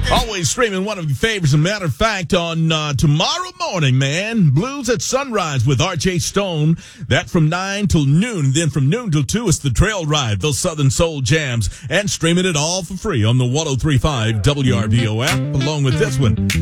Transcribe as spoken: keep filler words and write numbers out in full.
Always streaming one of your favorites. As a matter of fact, on uh, tomorrow morning, man, Blues at Sunrise with R J Stone. That from nine till noon. And then from noon till two, it's the Trail Ride, those Southern Soul jams. And streaming it all for free on the one oh three point five W R V O app, along with this one.